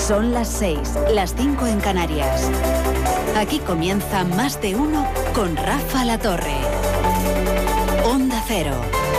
Son las 6, las 5 en Canarias. Aquí comienza Más de Uno con Rafa La Torre. Onda Cero.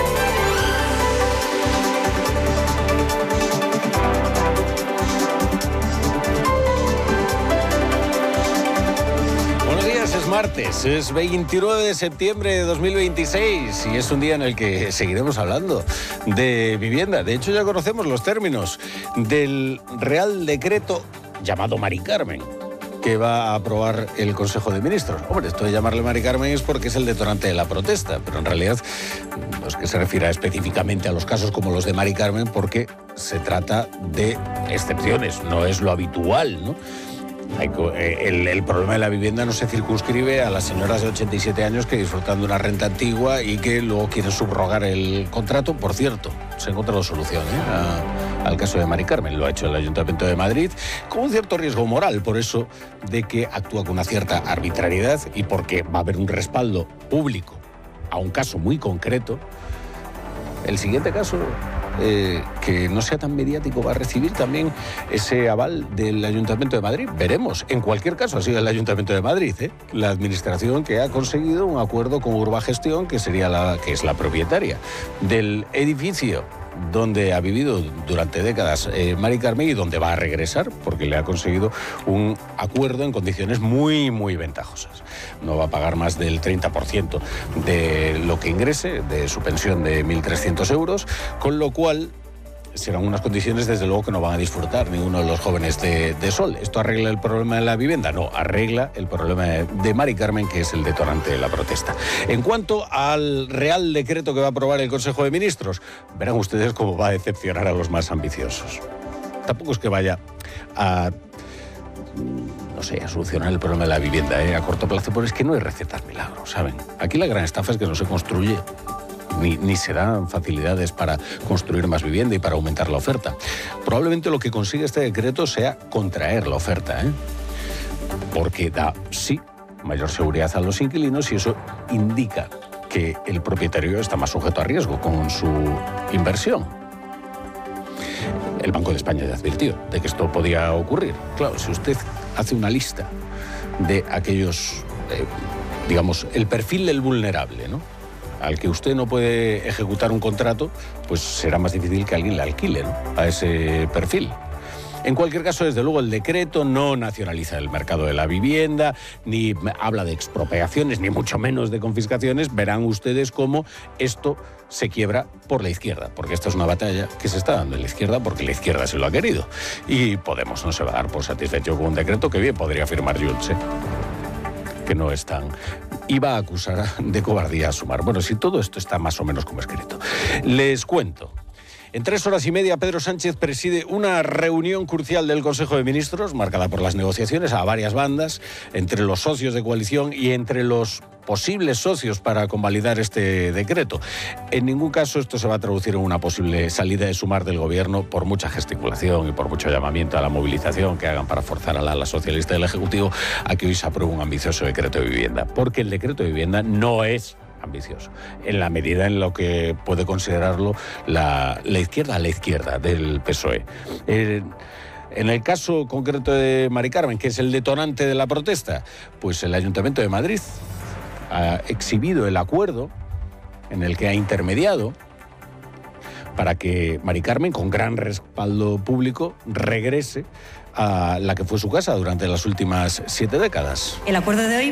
Buenos días, es martes, es 29 de septiembre de 2026 y es un día en el que seguiremos hablando de vivienda. De hecho, ya conocemos los términos del Real Decreto llamado Mari Carmen, que va a aprobar el Consejo de Ministros. Hombre, esto de llamarle Mari Carmen es porque es el detonante de la protesta, pero en realidad no es que se refiera específicamente a los casos como los de Mari Carmen, porque se trata de excepciones, no es lo habitual, ¿no? El problema de la vivienda no se circunscribe a las señoras de 87 años que disfrutan de una renta antigua y que luego quieren subrogar el contrato. Por cierto, se ha encontrado solución al caso de Mari Carmen. Lo ha hecho el Ayuntamiento de Madrid con un cierto riesgo moral, por eso de que actúa con una cierta arbitrariedad y porque va a haber un respaldo público a un caso muy concreto. El siguiente caso, que no sea tan mediático, va a recibir también ese aval del Ayuntamiento de Madrid. Veremos. En cualquier caso, ha sido el Ayuntamiento de Madrid, la administración que ha conseguido un acuerdo con Urbagestión, que es la propietaria del edificio donde ha vivido durante décadas Mari Carmen y donde va a regresar, porque le ha conseguido un acuerdo en condiciones muy, muy ventajosas. No va a pagar más del 30% de lo que ingrese, de su pensión de 1.300 euros, con lo cual serán unas condiciones, desde luego, que no van a disfrutar ninguno de los jóvenes de Sol. ¿Esto arregla el problema de la vivienda? No, arregla el problema de Mari Carmen, que es el detonante de la protesta. En cuanto al Real Decreto que va a aprobar el Consejo de Ministros, verán ustedes cómo va a decepcionar a los más ambiciosos. Tampoco es que vaya a solucionar el problema de la vivienda a corto plazo, pero es que no hay recetas milagros, ¿saben? Aquí la gran estafa es que no se construye ni se dan facilidades para construir más vivienda y para aumentar la oferta. Probablemente lo que consigue este decreto sea contraer la oferta, porque da, sí, mayor seguridad a los inquilinos y eso indica que el propietario está más sujeto a riesgo con su inversión. El Banco de España ya advirtió de que esto podía ocurrir. Claro, si usted hace una lista de aquellos, el perfil del vulnerable, ¿no?, al que usted no puede ejecutar un contrato, pues será más difícil que alguien le alquile, ¿no?, a ese perfil. En cualquier caso, desde luego, el decreto no nacionaliza el mercado de la vivienda, ni habla de expropiaciones, ni mucho menos de confiscaciones. Verán ustedes cómo esto se quiebra por la izquierda, porque esta es una batalla que se está dando en la izquierda porque la izquierda se lo ha querido. Y Podemos no se va a dar por satisfecho con un decreto que bien podría firmar Junts, que no es tan... Iba a acusar de cobardía a Sumar. Bueno, si todo esto está más o menos como escrito. Les cuento. En 3 horas y media, Pedro Sánchez preside una reunión crucial del Consejo de Ministros, marcada por las negociaciones a varias bandas, entre los socios de coalición y entre los posibles socios para convalidar este decreto. En ningún caso esto se va a traducir en una posible salida de Sumar del gobierno, por mucha gesticulación y por mucho llamamiento a la movilización que hagan para forzar a la socialista del Ejecutivo a que hoy se apruebe un ambicioso decreto de vivienda. Porque el decreto de vivienda no es ambicioso, en la medida en lo que puede considerarlo la izquierda del PSOE. En el caso concreto de Mari Carmen, que es el detonante de la protesta, pues el Ayuntamiento de Madrid ha exhibido el acuerdo en el que ha intermediado para que Mari Carmen, con gran respaldo público, regrese a la que fue su casa durante las últimas 7 décadas. El acuerdo de hoy